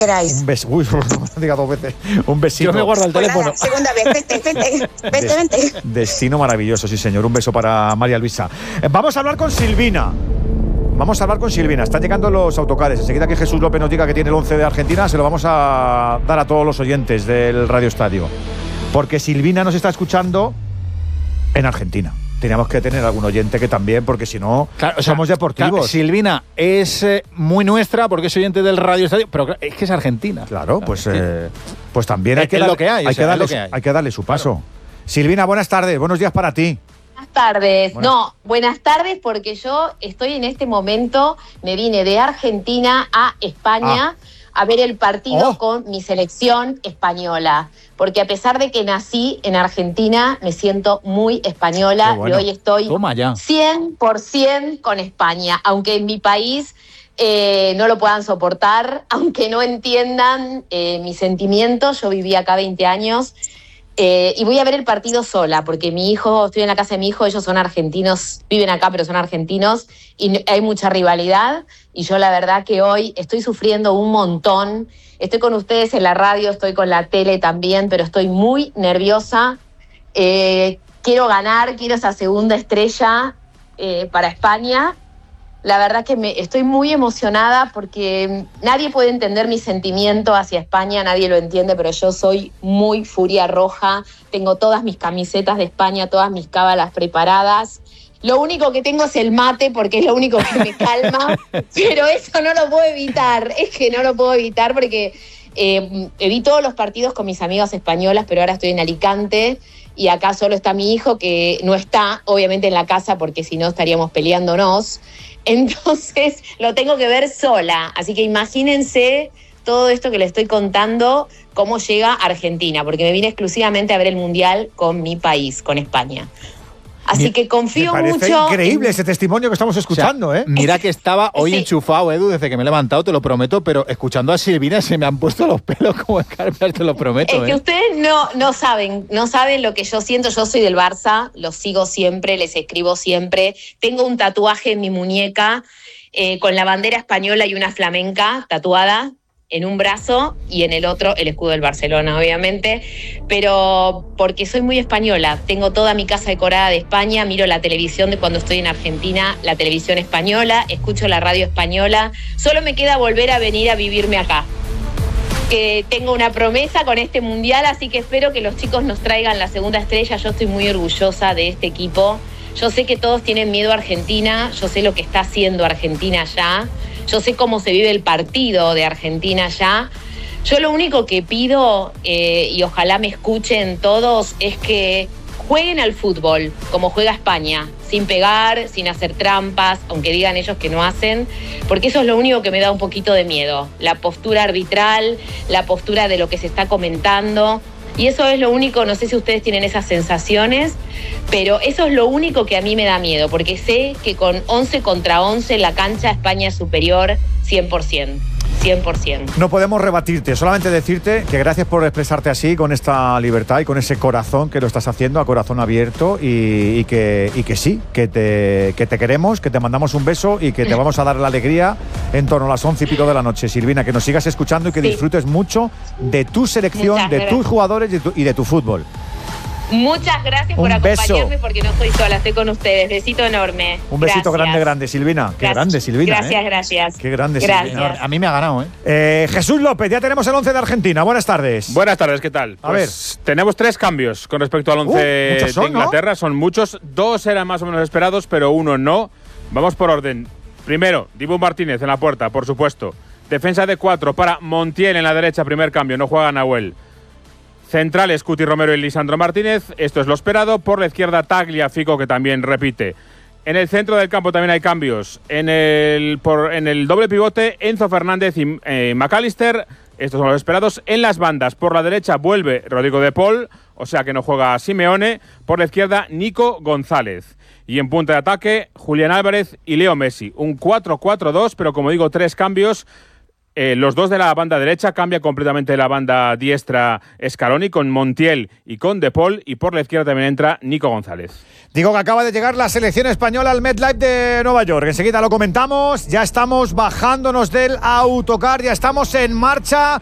queráis. Un beso. Uy, no diga 2 veces. Un besito. Yo me guardo el teléfono. Nada, segunda vez, vente. Destino maravilloso, sí señor. Un beso para María Luisa. Vamos a hablar con Silvina. Están llegando los autocares. Enseguida que Jesús López nos diga que tiene el 11 de Argentina, se lo vamos a dar a todos los oyentes del Radio Estadio. Porque Silvina nos está escuchando en Argentina. Teníamos que tener algún oyente que también, porque si no, somos deportivos. Claro, Silvina es muy nuestra porque es oyente del Radio Estadio, pero es que es argentina. Claro, pues también hay que darle su paso. Claro. Silvina, buenas tardes, buenos días para ti. Buenas tardes. Buenas tardes porque yo estoy en este momento, me vine de Argentina a España a ver el partido con mi selección española. Porque a pesar de que nací en Argentina, me siento muy española y hoy estoy 100% con España. Aunque en mi país no lo puedan soportar, aunque no entiendan mis sentimientos. Yo viví acá 20 años y voy a ver el partido sola, porque estoy en la casa de mi hijo, ellos son argentinos, viven acá pero son argentinos y hay mucha rivalidad. Y yo la verdad que hoy estoy sufriendo un montón. Estoy con ustedes en la radio, estoy con la tele también, pero estoy muy nerviosa. Quiero ganar, quiero esa segunda estrella para España. La verdad que estoy muy emocionada porque nadie puede entender mi sentimiento hacia España, nadie lo entiende, pero yo soy muy furia roja. Tengo todas mis camisetas de España, todas mis cábalas preparadas. Lo único que tengo es el mate porque es lo único que me calma, pero eso no lo puedo evitar, porque vi todos los partidos con mis amigas españolas, pero ahora estoy en Alicante y acá solo está mi hijo, que no está obviamente en la casa porque si no estaríamos peleándonos. Entonces lo tengo que ver sola, así que imagínense todo esto que le estoy contando, cómo llega a Argentina, porque me vine exclusivamente a ver el Mundial con mi país, con España. Así que confío mucho. Me parece increíble ese testimonio que estamos escuchando, o sea, Mira que estaba hoy enchufado, Edu, desde que me he levantado, te lo prometo, pero escuchando a Silvina se me han puesto los pelos como escarpias, te lo prometo. Es que ustedes no saben lo que yo siento. Yo soy del Barça, los sigo siempre, les escribo siempre. Tengo un tatuaje en mi muñeca con la bandera española y una flamenca tatuada en un brazo y en el otro el escudo del Barcelona, obviamente, pero porque soy muy española, tengo toda mi casa decorada de España, miro la televisión de cuando estoy en Argentina, la televisión española, escucho la radio española, solo me queda volver a venir a vivirme acá. Tengo una promesa con este Mundial, así que espero que los chicos nos traigan la segunda estrella. Yo estoy muy orgullosa de este equipo. Yo sé que todos tienen miedo a Argentina, yo sé lo que está haciendo Argentina allá, yo sé cómo se vive el partido de Argentina allá. Yo lo único que pido, y ojalá me escuchen todos, es que jueguen al fútbol como juega España, sin pegar, sin hacer trampas, aunque digan ellos que no hacen, porque eso es lo único que me da un poquito de miedo, la postura arbitral, la postura de lo que se está comentando. Y eso es lo único, no sé si ustedes tienen esas sensaciones, pero eso es lo único que a mí me da miedo, porque sé que con 11 contra 11 en la cancha España es superior 100%. 100%. No podemos rebatirte, solamente decirte que gracias por expresarte así, con esta libertad y con ese corazón que lo estás haciendo, a corazón abierto, y que sí, que te queremos, que te mandamos un beso y que te vamos a dar la alegría en torno a las 11 y pico de la noche. Silvina, que nos sigas escuchando y que disfrutes mucho de tu selección, de tus jugadores y de tu fútbol. Muchas gracias por acompañarme, porque no soy sola, estoy con ustedes. Besito enorme. Un besito grande, Silvina. Qué grande, Silvina. Gracias. Qué grande, Silvina. A mí me ha ganado, Jesús López, ya tenemos el 11 de Argentina. Buenas tardes. Buenas tardes, ¿qué tal? A ver. Tenemos 3 cambios con respecto al 11 de Inglaterra. ¿No? Son muchos. 2 eran más o menos esperados, pero 1 no. Vamos por orden. Primero, Dibu Martínez en la puerta, por supuesto. Defensa de 4 para Montiel en la derecha, primer cambio. No juega Nahuel. Centrales, Cuti Romero y Lisandro Martínez. Esto es lo esperado. Por la izquierda, Tagliafico, que también repite. En el centro del campo también hay cambios. En el doble pivote, Enzo Fernández y McAllister. Estos son los esperados. En las bandas, por la derecha vuelve Rodrigo de Paul, o sea que no juega Simeone. Por la izquierda, Nico González. Y en punta de ataque, Julián Álvarez y Leo Messi. Un 4-4-2, pero como digo, 3 cambios. Los dos de la banda derecha, cambia completamente la banda diestra Scaloni con Montiel y con De Paul, y por la izquierda también entra Nico González. Digo que acaba de llegar la selección española al MetLife de Nueva York. Enseguida lo comentamos. Ya estamos bajándonos del autocar, ya estamos en marcha.